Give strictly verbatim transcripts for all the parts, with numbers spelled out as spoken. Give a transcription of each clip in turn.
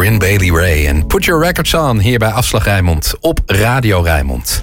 Corinne Bailey Rae en Put Your Records On hier bij Afslag Rijnmond op Radio Rijnmond.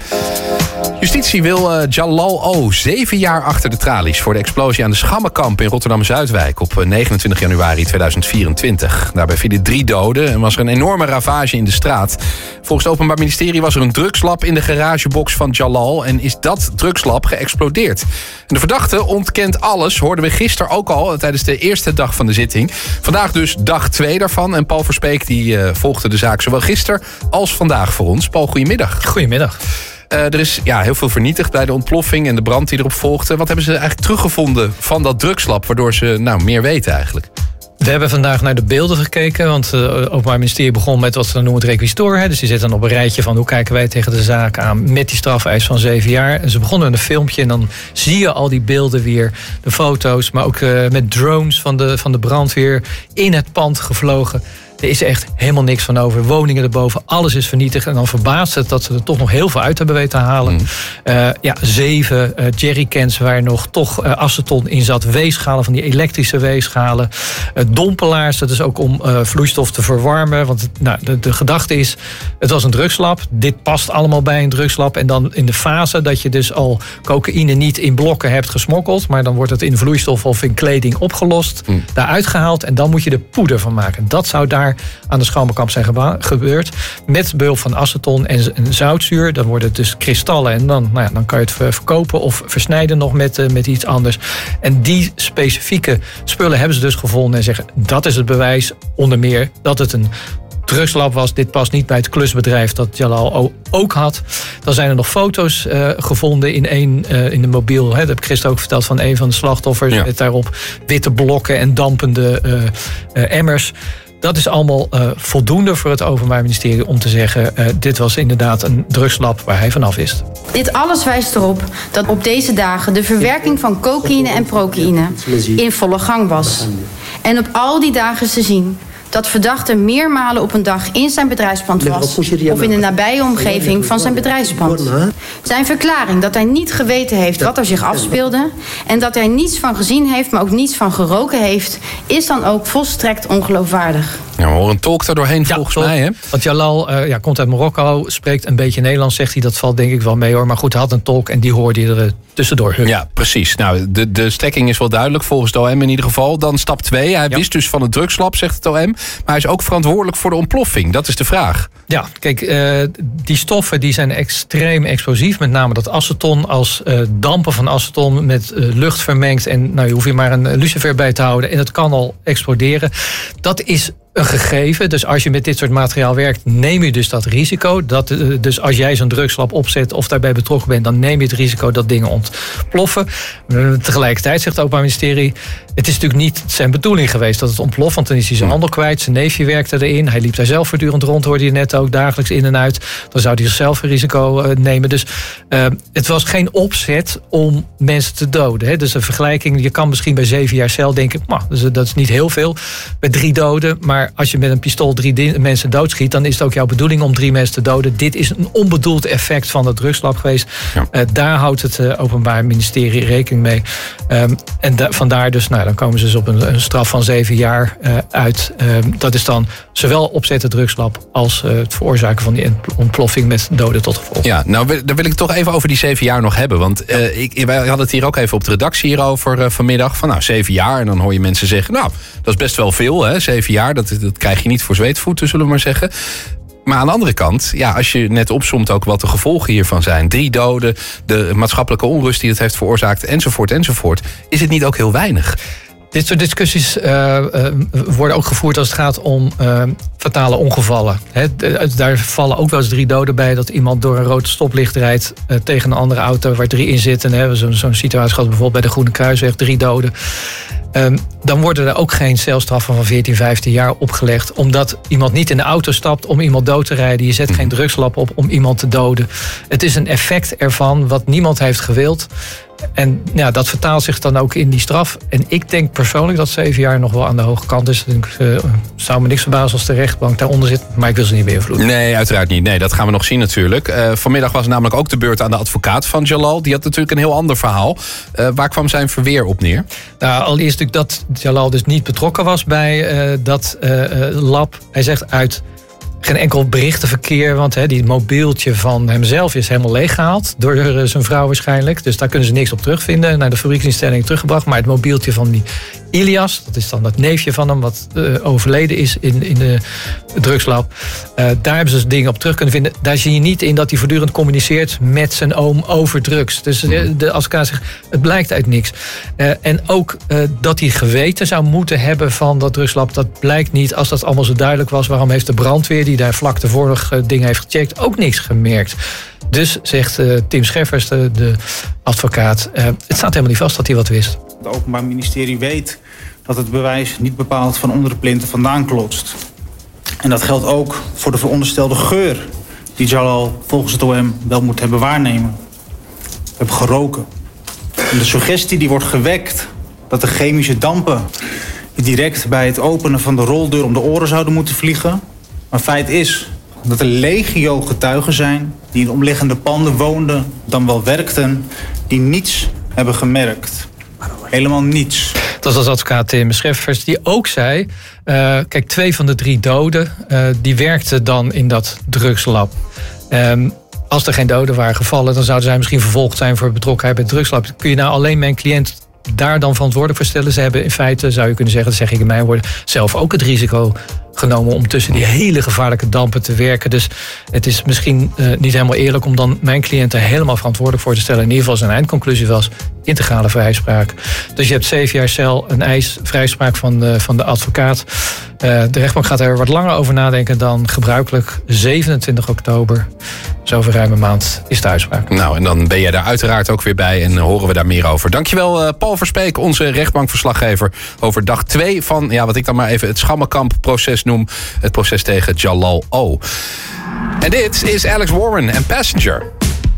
Justitie wil uh, Jalal O. zeven jaar achter de tralies voor de explosie aan de Schammenkamp in Rotterdam-Zuidwijk op negenentwintig januari tweeduizend vierentwintig. Daarbij vielen drie doden en was er een enorme ravage in de straat. Volgens het Openbaar Ministerie was er een drugslab in de garagebox van Jalal en is dat drugslab geëxplodeerd. En de verdachte ontkent alles, hoorden we gisteren ook al tijdens de eerste dag van de zitting. Vandaag dus dag twee daarvan en Paul Verspeek die uh, volgde de zaak zowel gisteren als vandaag voor ons. Paul, goedemiddag. Goedemiddag. Uh, er is ja, heel veel vernietigd bij de ontploffing en de brand die erop volgde. Wat hebben ze eigenlijk teruggevonden van dat drugslab, waardoor ze nou meer weten eigenlijk? We hebben vandaag naar de beelden gekeken, want het Openbaar Ministerie begon met wat ze dan noemen het requisitor. Hè. Dus die zit dan op een rijtje van hoe kijken wij tegen de zaak aan met die strafeis van zeven jaar. En ze begonnen met een filmpje en dan zie je al die beelden weer, de foto's, maar ook uh, met drones van de, van de brandweer in het pand gevlogen. Er is echt helemaal niks van over. Woningen erboven, alles is vernietigd. En dan verbaast het dat ze er toch nog heel veel uit hebben weten te halen. Mm. Uh, ja, zeven uh, jerrycans waar nog toch uh, aceton in zat. Weegschalen van die elektrische weegschalen. Uh, dompelaars, dat is ook om uh, vloeistof te verwarmen. Want het, nou, de, de gedachte is, het was een drugslab. Dit past allemaal bij een drugslab. En dan in de fase dat je dus al cocaïne niet in blokken hebt gesmokkeld. Maar dan wordt het in vloeistof of in kleding opgelost. Mm. Daaruit gehaald en dan moet je er poeder van maken. Dat zou daar aan de Schammenkamp zijn geba- gebeurd. Met behulp van aceton en, en zoutzuur. Dan worden het dus kristallen. En dan, nou ja, dan kan je het verkopen of versnijden nog met, uh, met iets anders. En die specifieke spullen hebben ze dus gevonden. En zeggen, dat is het bewijs onder meer dat het een drugslab was. Dit past niet bij het klusbedrijf dat Jalal ook had. Dan zijn er nog foto's uh, gevonden in, een, uh, in de mobiel. Hè, dat heb ik gisteren ook verteld van een van de slachtoffers. Ja. Met daarop witte blokken en dampende uh, uh, emmers. Dat is allemaal uh, voldoende voor het Openbaar Ministerie om te zeggen, Uh, dit was inderdaad een drugslab waar hij vanaf wist. Dit alles wijst erop dat op deze dagen de verwerking van cocaïne en procaïne in volle gang was. En op al die dagen is te zien dat verdachte meermalen op een dag in zijn bedrijfspand was of in de nabije omgeving van zijn bedrijfspand. Zijn verklaring dat hij niet geweten heeft wat er zich afspeelde en dat hij niets van gezien heeft, maar ook niets van geroken heeft, is dan ook volstrekt ongeloofwaardig. Ja, we horen een tolk daar doorheen volgens ja, mij. Hè? Want Jalal uh, ja, komt uit Marokko, spreekt een beetje Nederlands, zegt hij. Dat valt denk ik wel mee hoor. Maar goed, hij had een tolk en die hoorde je er uh, tussendoor. Ja, precies. Nou, de, de stekking is wel duidelijk volgens het O M in ieder geval. Dan stap twee. Hij ja. wist dus van het drugslab, zegt het O M. Maar hij is ook verantwoordelijk voor de ontploffing. Dat is de vraag. Ja, kijk, uh, die stoffen die zijn extreem explosief. Met name dat aceton als uh, dampen van aceton met uh, lucht vermengd. En nou, je hoeft je maar een lucifer bij te houden. En het kan al exploderen. Dat is een gegeven. Dus als je met dit soort materiaal werkt, neem je dus dat risico. Dat, dus als jij zo'n drugslab opzet of daarbij betrokken bent, dan neem je het risico dat dingen ontploffen. Tegelijkertijd zegt het Openbaar Ministerie, het is natuurlijk niet zijn bedoeling geweest dat het ontploft, want dan is hij zijn handel kwijt. Zijn neefje werkte erin. Hij liep daar zelf voortdurend rond, hoorde je net ook, dagelijks in en uit. Dan zou hij zichzelf een risico uh, nemen. Dus uh, het was geen opzet om mensen te doden. Hè. Dus een vergelijking, je kan misschien bij zeven jaar cel denken, nou, dus, dat is niet heel veel. Bij drie doden, maar als je met een pistool drie di- mensen doodschiet, dan is het ook jouw bedoeling om drie mensen te doden. Dit is een onbedoeld effect van het drugslab geweest. Ja. Uh, daar houdt het uh, Openbaar Ministerie rekening mee. Um, en da- vandaar dus, nou, dan komen ze dus op een, een straf van zeven jaar uh, uit. Um, dat is dan zowel opzetten drugslab als uh, het veroorzaken van die ontploffing met doden tot gevolg. Ja, nou, daar wil ik het toch even over die zeven jaar nog hebben. Want uh, ik, wij hadden het hier ook even op de redactie hierover uh, vanmiddag. Van nou, zeven jaar. En dan hoor je mensen zeggen, nou, dat is best wel veel, hè, zeven jaar. Dat, dat krijg je niet voor zweetvoeten, zullen we maar zeggen. Maar aan de andere kant, ja, als je net opsomt ook wat de gevolgen hiervan zijn. Drie doden, de maatschappelijke onrust die het heeft veroorzaakt, enzovoort, enzovoort. Is het niet ook heel weinig? Dit soort discussies uh, uh, worden ook gevoerd als het gaat om uh, fatale ongevallen. He, daar vallen ook wel eens drie doden bij dat iemand door een rood stoplicht rijdt uh, tegen een andere auto waar drie in zitten. We hebben zo'n, zo'n situatie gehad bijvoorbeeld bij de Groene Kruisweg, drie doden. Um, dan worden er ook geen celstraffen van veertien, vijftien jaar opgelegd. Omdat iemand niet in de auto stapt om iemand dood te rijden. Je zet geen drugslab op om iemand te doden. Het is een effect ervan wat niemand heeft gewild. En ja, dat vertaalt zich dan ook in die straf. En ik denk persoonlijk dat zeven jaar nog wel aan de hoge kant is. Ik uh, zou me niks verbazen als de rechtbank daaronder zit. Maar ik wil ze niet beïnvloeden. Nee, uiteraard niet. Nee, dat gaan we nog zien natuurlijk. Uh, vanmiddag was namelijk ook de beurt aan de advocaat van Jalal. Die had natuurlijk een heel ander verhaal. Uh, waar kwam zijn verweer op neer? Nou, allereerst natuurlijk dat Jalal dus niet betrokken was bij uh, dat uh, lab. Hij zegt uit geen enkel berichtenverkeer, want he, die mobieltje van hemzelf is helemaal leeggehaald door uh, zijn vrouw waarschijnlijk. Dus daar kunnen ze niks op terugvinden. Naar de fabrieksinstelling teruggebracht. Maar het mobieltje van die Ilias, dat is dan dat neefje van hem wat uh, overleden is in, in de drugslab. Uh, daar hebben ze dus dingen op terug kunnen vinden. Daar zie je niet in dat hij voortdurend communiceert met zijn oom over drugs. Dus de, de advocaat zegt, het blijkt uit niks. Uh, en ook uh, dat hij geweten zou moeten hebben van dat drugslab, dat blijkt niet. Als dat allemaal zo duidelijk was, waarom heeft de brandweer die daar vlak tevoren uh, dingen heeft gecheckt ook niks gemerkt? Dus zegt uh, Tim Scheffers, de, de advocaat, uh, het staat helemaal niet vast dat hij wat wist. Het Openbaar Ministerie weet dat het bewijs niet bepaald van onder de plinten vandaan klotst. En dat geldt ook voor de veronderstelde geur die Jalal volgens het O M wel moet hebben waarnemen. We hebben geroken. En de suggestie die wordt gewekt dat de chemische dampen direct bij het openen van de roldeur om de oren zouden moeten vliegen. Maar feit is dat er legio getuigen zijn die in omliggende panden woonden, dan wel werkten, die niets hebben gemerkt. Helemaal niets. Dat was advocaat Tim Scheffers, die ook zei, Uh, kijk, twee van de drie doden, uh, die werkten dan in dat drugslab. Um, als er geen doden waren gevallen, dan zouden zij misschien vervolgd zijn voor betrokkenheid bij het drugslab. Kun je nou alleen mijn cliënt daar dan verantwoordelijk voor stellen? Ze hebben in feite, zou je kunnen zeggen, dat zeg ik in mijn woorden, zelf ook het risico genomen om tussen die hele gevaarlijke dampen te werken. Dus het is misschien uh, niet helemaal eerlijk om dan mijn cliënt er helemaal verantwoordelijk voor te stellen. In ieder geval zijn eindconclusie was integrale vrijspraak. Dus je hebt zeven jaar cel, een eis, vrijspraak van de, van de advocaat. Uh, de rechtbank gaat er wat langer over nadenken dan gebruikelijk. zevenentwintig oktober, zo over ruim een maand, is de uitspraak. Nou, en dan ben jij daar uiteraard ook weer bij en horen we daar meer over. Dankjewel uh, Paul Verspeek, onze rechtbankverslaggever, over dag twee van, ja, wat ik dan maar even het Schammenkamp-proces noem. Het proces tegen Jalal O. En dit is Alex Warren en Passenger.